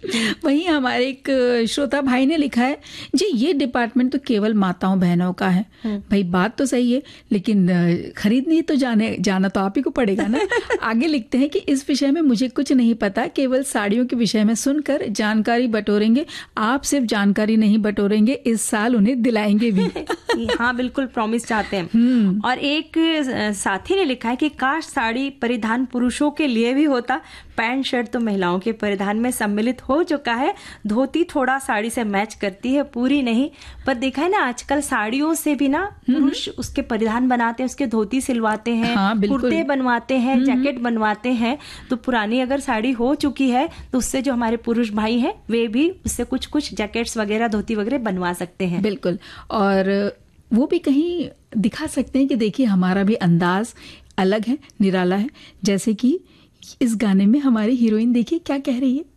वहीं हमारे एक श्रोता भाई ने लिखा है, जी ये डिपार्टमेंट तो केवल माताओं बहनों का है। भाई बात तो सही है, लेकिन खरीदनी तो जाना तो आप ही को पड़ेगा ना। आगे लिखते हैं कि इस विषय में मुझे कुछ नहीं पता, केवल साड़ियों के विषय में सुनकर जानकारी बटोरेंगे। आप सिर्फ जानकारी नहीं बटोरेंगे, इस साल उन्हें दिलाएंगे भी। हाँ बिल्कुल, प्रॉमिस चाहते हैं। और एक साथी ने लिखा है कि काश साड़ी परिधान पुरुषों के लिए भी होता, पैंट शर्ट तो महिलाओं के परिधान में सम्मिलित हो चुका है। धोती थोड़ा साड़ी से मैच करती है, पूरी नहीं। पर देखा है ना, आजकल साड़ियों से भी ना पुरुष उसके परिधान बनाते हैं, उसके धोती सिलवाते हैं, हाँ, कुर्ते बनवाते हैं, जैकेट बनवाते हैं। तो पुरानी अगर साड़ी हो चुकी है तो उससे जो हमारे पुरुष भाई हैं वे भी उससे कुछ कुछ जैकेट्स वगैरह, धोती वगैरह बनवा सकते हैं। बिल्कुल, और वो भी कहीं दिखा सकते हैं कि देखिए हमारा भी अंदाज अलग है, निराला है। जैसे कि इस गाने में हमारी हीरोइन देखिए क्या कह रही है।